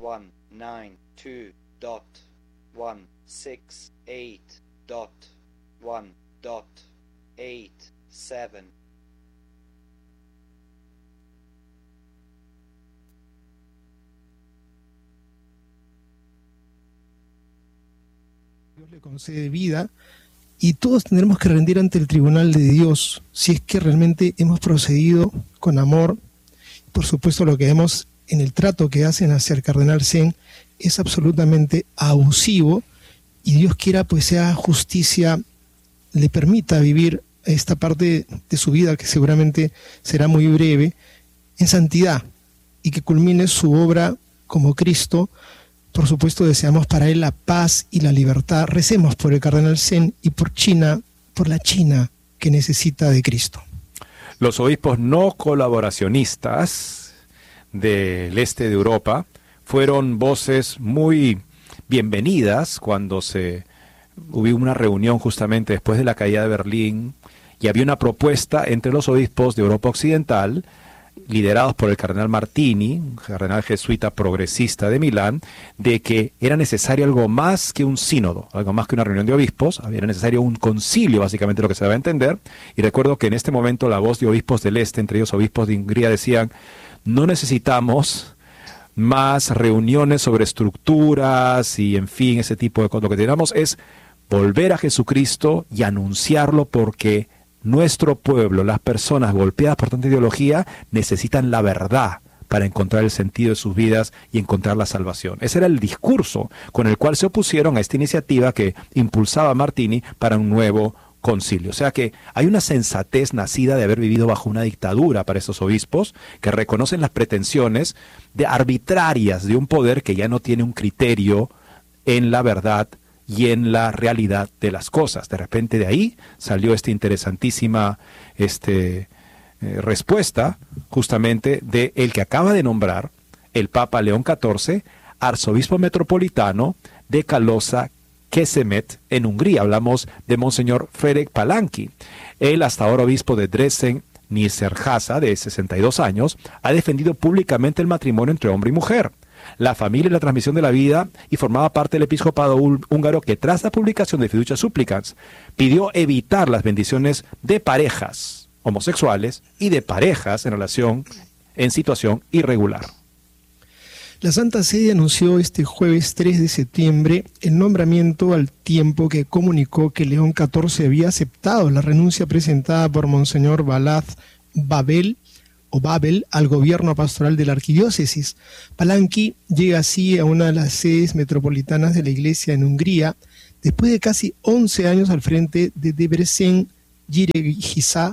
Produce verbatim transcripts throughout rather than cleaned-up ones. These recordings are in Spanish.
one nine two dot one six eight dot one dot eight seven. Dios le concede vida y todos tendremos que rendir ante el tribunal de Dios si es que realmente hemos procedido con amor. Por supuesto, lo que vemos en el trato que hacen hacia el cardenal Zen es absolutamente abusivo, y Dios quiera pues sea justicia, le permita vivir esta parte de su vida, que seguramente será muy breve, en santidad, y que culmine su obra como Cristo. Por supuesto, deseamos para él la paz y la libertad. Recemos por el cardenal Zen y por China, por la China que necesita de Cristo. Los obispos no colaboracionistas del este de Europa fueron voces muy bienvenidas cuando se hubo una reunión justamente después de la caída de Berlín, y había una propuesta entre los obispos de Europa Occidental, liderados por el cardenal Martini, un cardenal jesuita progresista de Milán, de que era necesario algo más que un sínodo, algo más que una reunión de obispos, era necesario un concilio, básicamente lo que se debe entender. Y recuerdo que en este momento la voz de obispos del este, entre ellos obispos de Hungría, decían: no necesitamos más reuniones sobre estructuras y, en fin, ese tipo de cosas. Lo que tenemos es volver a Jesucristo y anunciarlo, porque nuestro pueblo, las personas golpeadas por tanta ideología, necesitan la verdad para encontrar el sentido de sus vidas y encontrar la salvación. Ese era el discurso con el cual se opusieron a esta iniciativa que impulsaba Martini para un nuevo concilio. O sea que hay una sensatez nacida de haber vivido bajo una dictadura para esos obispos, que reconocen las pretensiones de arbitrarias de un poder que ya no tiene un criterio en la verdad y en la realidad de las cosas. De repente de ahí salió esta interesantísima este, eh, respuesta justamente de el que acaba de nombrar el Papa León catorce, arzobispo metropolitano de Kalosa Kesemet en Hungría. Hablamos de Monseñor Ferenc Palanki. Él, hasta ahora obispo de Dresden Nyíregyháza, de sesenta y dos años, ha defendido públicamente el matrimonio entre hombre y mujer, la familia y la transmisión de la vida, y formaba parte del episcopado húngaro que, tras la publicación de Fiducia Supplicans, pidió evitar las bendiciones de parejas homosexuales y de parejas en relación en situación irregular. La Santa Sede anunció este jueves tres de septiembre el nombramiento, al tiempo que comunicó que León catorce había aceptado la renuncia presentada por Monseñor Balázs Babel o Babel al gobierno pastoral de la arquidiócesis. Palanki llega así a una de las sedes metropolitanas de la Iglesia en Hungría, después de casi once años al frente de Debrecen Nyíregyháza,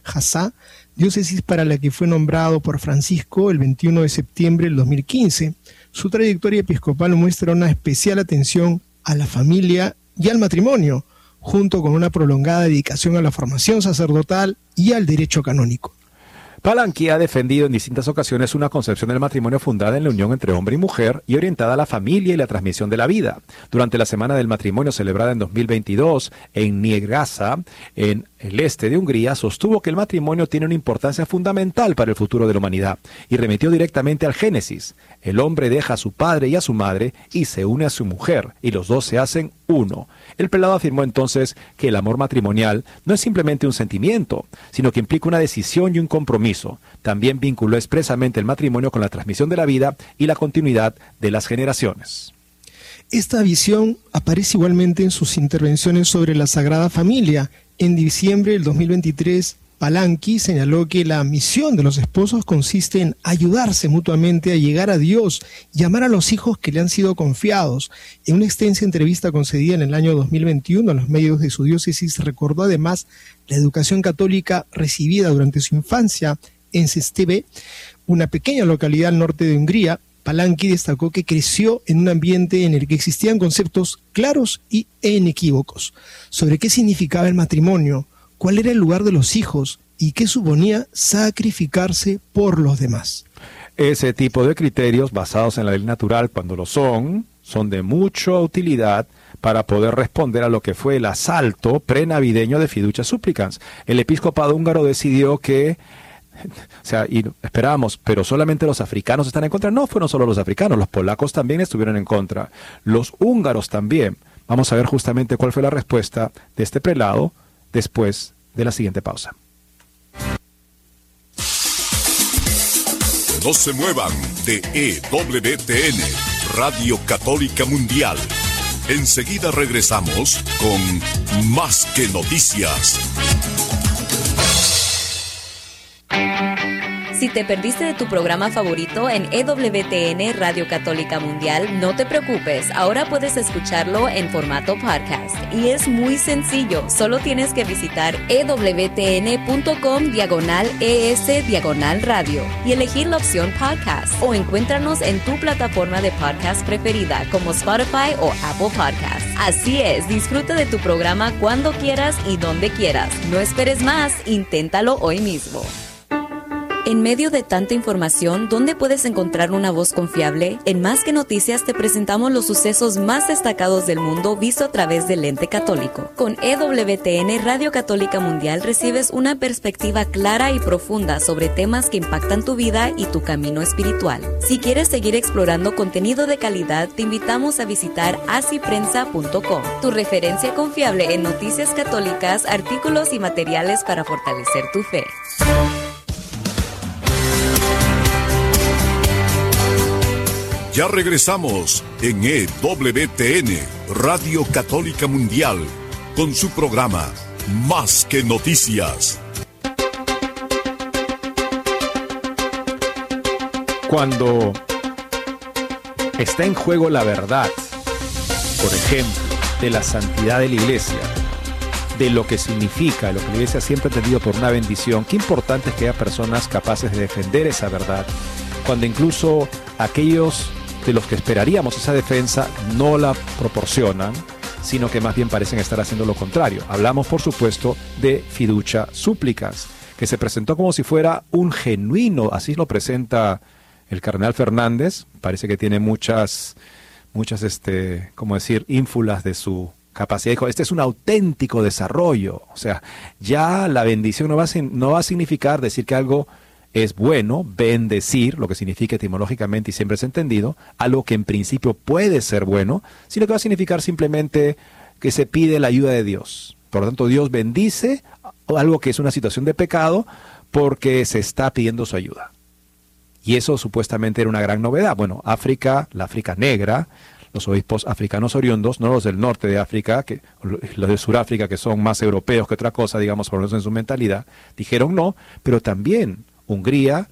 diócesis para la que fue nombrado por Francisco el veintiuno de septiembre del dos mil quince. Su trayectoria episcopal muestra una especial atención a la familia y al matrimonio, junto con una prolongada dedicación a la formación sacerdotal y al derecho canónico. Palanki ha defendido en distintas ocasiones una concepción del matrimonio fundada en la unión entre hombre y mujer y orientada a la familia y la transmisión de la vida. Durante la Semana del Matrimonio, celebrada en dos mil veintidós en Nyíregyháza, en el este de Hungría, sostuvo que el matrimonio tiene una importancia fundamental para el futuro de la humanidad y remitió directamente al Génesis. El hombre deja a su padre y a su madre y se une a su mujer, y los dos se hacen uno. El prelado afirmó entonces que el amor matrimonial no es simplemente un sentimiento, sino que implica una decisión y un compromiso. También vinculó expresamente el matrimonio con la transmisión de la vida y la continuidad de las generaciones. Esta visión aparece igualmente en sus intervenciones sobre la Sagrada Familia. En diciembre del dos mil veintitrés, Palanki señaló que la misión de los esposos consiste en ayudarse mutuamente a llegar a Dios y amar a los hijos que le han sido confiados. En una extensa entrevista concedida en el año dos mil veintiuno a los medios de su diócesis, recordó además la educación católica recibida durante su infancia en Székely, una pequeña localidad al norte de Hungría. Palanki destacó que creció en un ambiente en el que existían conceptos claros y inequívocos sobre qué significaba el matrimonio, cuál era el lugar de los hijos y qué suponía sacrificarse por los demás. Ese tipo de criterios basados en la ley natural, cuando lo son, son de mucha utilidad para poder responder a lo que fue el asalto prenavideño de Fiducia Supplicans. El episcopado húngaro decidió que O sea, y esperábamos, pero solamente los africanos están en contra. No fueron solo los africanos, los polacos también estuvieron en contra. Los húngaros también. Vamos a ver justamente cuál fue la respuesta de este prelado después de la siguiente pausa. No se muevan de E W T N, Radio Católica Mundial. Enseguida regresamos con Más que Noticias. Si te perdiste de tu programa favorito en E W T N Radio Católica Mundial, no te preocupes, ahora puedes escucharlo en formato podcast. Y es muy sencillo, solo tienes que visitar ewtn.com diagonal es diagonal radio y elegir la opción podcast, o encuéntranos en tu plataforma de podcast preferida como Spotify o Apple Podcasts. Así es, disfruta de tu programa cuando quieras y donde quieras. No esperes más, inténtalo hoy mismo. En medio de tanta información, ¿dónde puedes encontrar una voz confiable? En Más que Noticias te presentamos los sucesos más destacados del mundo visto a través del lente católico. Con E W T N Radio Católica Mundial recibes una perspectiva clara y profunda sobre temas que impactan tu vida y tu camino espiritual. Si quieres seguir explorando contenido de calidad, te invitamos a visitar así prensa punto com, tu referencia confiable en noticias católicas, artículos y materiales para fortalecer tu fe. Ya regresamos en E W T N, Radio Católica Mundial, con su programa Más que Noticias. Cuando está en juego la verdad, por ejemplo, de la santidad de la iglesia, de lo que significa, lo que la iglesia siempre ha entendido por una bendición, qué importante es que haya personas capaces de defender esa verdad, cuando incluso aquellos de los que esperaríamos esa defensa no la proporcionan, sino que más bien parecen estar haciendo lo contrario. Hablamos, por supuesto, de Fiducia Supplicans, que se presentó como si fuera un genuino, así lo presenta el cardenal Fernández. Parece que tiene muchas, muchas, este, ¿cómo decir?, ínfulas de su capacidad. Dijo, este es un auténtico desarrollo. O sea, ya la bendición no va a, no va a significar decir que algo es bueno, bendecir, lo que significa etimológicamente y siempre es entendido, algo que en principio puede ser bueno, sino que va a significar simplemente que se pide la ayuda de Dios. Por lo tanto, Dios bendice algo que es una situación de pecado porque se está pidiendo su ayuda. Y eso supuestamente era una gran novedad. Bueno, África, la África negra, los obispos africanos oriundos, no los del norte de África, que, los de Sudáfrica, que son más europeos que otra cosa, digamos, por lo menos en su mentalidad, dijeron no, pero también Hungría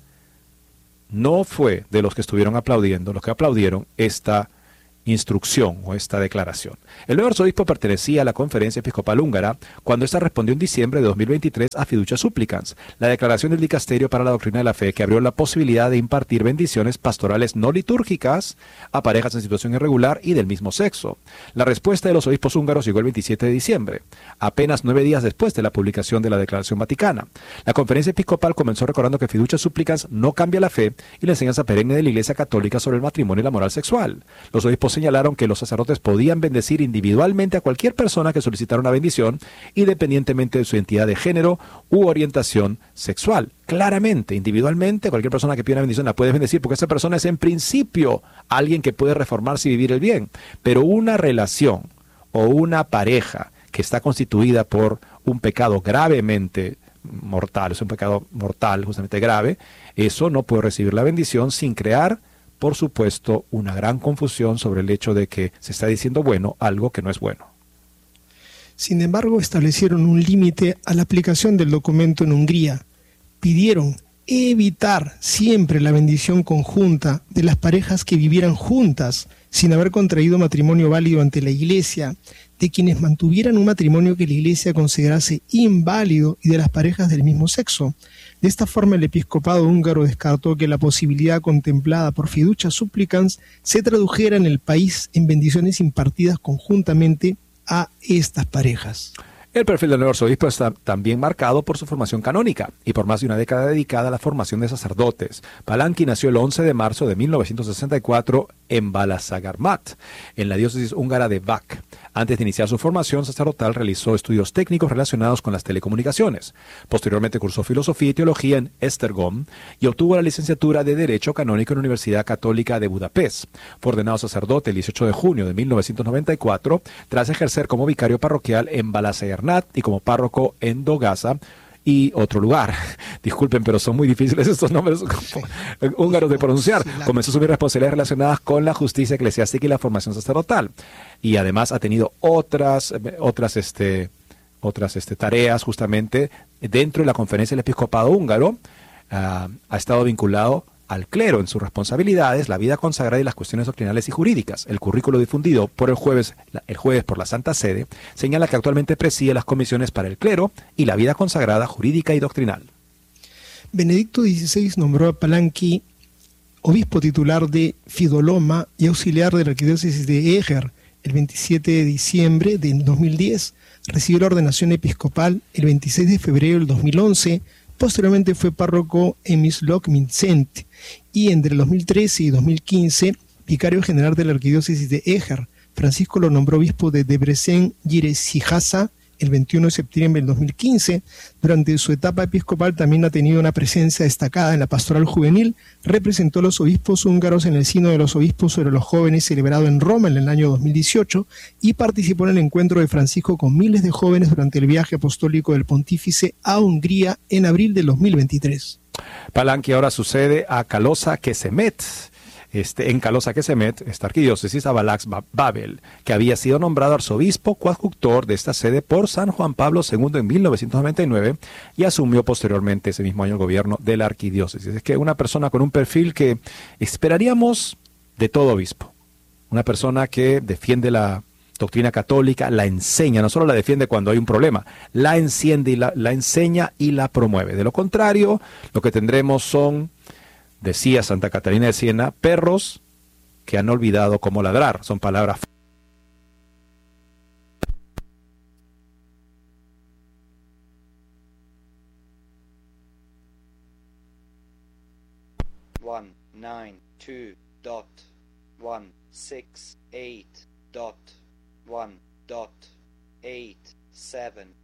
no fue de los que estuvieron aplaudiendo, los que aplaudieron esta instrucción o esta declaración. El nuevo arzobispo pertenecía a la Conferencia Episcopal Húngara cuando ésta respondió en diciembre de dos mil veintitrés a Fiducia Supplicans, la declaración del Dicasterio para la Doctrina de la Fe que abrió la posibilidad de impartir bendiciones pastorales no litúrgicas a parejas en situación irregular y del mismo sexo. La respuesta de los obispos húngaros llegó el veintisiete de diciembre, apenas nueve días después de la publicación de la Declaración Vaticana. La Conferencia Episcopal comenzó recordando que Fiducia Supplicans no cambia la fe y la enseñanza perenne de la Iglesia Católica sobre el matrimonio y la moral sexual. Los obispos señalaron que los sacerdotes podían bendecir individualmente a cualquier persona que solicitara una bendición, independientemente de su identidad de género u orientación sexual. Claramente, individualmente, cualquier persona que pida una bendición la puedes bendecir porque esa persona es en principio alguien que puede reformarse y vivir el bien. Pero una relación o una pareja que está constituida por un pecado gravemente mortal, es un pecado mortal justamente grave, eso no puede recibir la bendición sin crear, por supuesto, una gran confusión sobre el hecho de que se está diciendo bueno algo que no es bueno. Sin embargo, establecieron un límite a la aplicación del documento en Hungría. Pidieron evitar siempre la bendición conjunta de las parejas que vivieran juntas sin haber contraído matrimonio válido ante la Iglesia, de quienes mantuvieran un matrimonio que la Iglesia considerase inválido y de las parejas del mismo sexo. De esta forma, el episcopado húngaro descartó que la posibilidad contemplada por Fiducia Supplicans se tradujera en el país en bendiciones impartidas conjuntamente a estas parejas. El perfil del nuevo arzobispo está también marcado por su formación canónica y por más de una década dedicada a la formación de sacerdotes. Palanki nació el once de marzo de mil novecientos sesenta y cuatro en Balasagarmat, en la diócesis húngara de Vac. Antes de iniciar su formación sacerdotal, realizó estudios técnicos relacionados con las telecomunicaciones. Posteriormente cursó filosofía y teología en Esztergom y obtuvo la licenciatura de Derecho Canónico en la Universidad Católica de Budapest. Fue ordenado sacerdote el dieciocho de junio de mil novecientos noventa y cuatro, tras ejercer como vicario parroquial en Balasagarmat y como párroco en Dogasa y otro lugar. Disculpen, pero son muy difíciles estos nombres húngaros de pronunciar. Comenzó a asumir responsabilidades relacionadas con la justicia eclesiástica y la formación sacerdotal. Y además ha tenido otras, otras, este, otras este, tareas justamente dentro de la Conferencia del Episcopado Húngaro. Uh, ha estado vinculado al clero en sus responsabilidades, la vida consagrada y las cuestiones doctrinales y jurídicas. El currículo difundido por el jueves, el jueves por la Santa Sede señala que actualmente preside las comisiones para el clero y la vida consagrada jurídica y doctrinal. Benedicto dieciséis nombró a Palanki obispo titular de Fidoloma y auxiliar de la arquidiócesis de Eger el veintisiete de diciembre del dos mil diez. Recibió la ordenación episcopal el veintiséis de febrero del dos mil once. Posteriormente fue párroco en Misloc-Mincent y entre el dos mil trece y dos mil quince vicario general de la arquidiócesis de Eger. Francisco lo nombró obispo de Debrecen-Girecijasa el veintiuno de septiembre del dos mil quince. Durante su etapa episcopal también ha tenido una presencia destacada en la pastoral juvenil. Representó a los obispos húngaros en el Sínodo de los Obispos sobre los Jóvenes celebrado en Roma en el año dos mil dieciocho y participó en el encuentro de Francisco con miles de jóvenes durante el viaje apostólico del pontífice a Hungría en abril del dos mil veintitrés. Palanki ahora sucede a Kalosa Kesemet. Este, en Kalosa Kesemet, esta arquidiócesis, a Balax Babel, que había sido nombrado arzobispo coadjutor de esta sede por San Juan Pablo segundo en mil novecientos noventa y nueve y asumió posteriormente ese mismo año el gobierno de la arquidiócesis. Es que una persona con un perfil que esperaríamos de todo obispo, una persona que defiende la doctrina católica, la enseña, no solo la defiende cuando hay un problema, la enciende y la, la enseña y la promueve. De lo contrario, lo que tendremos son, decía Santa Catalina de Siena, perros que han olvidado cómo ladrar. Son palabras. one nine two dot one six eight dot one dot eight seven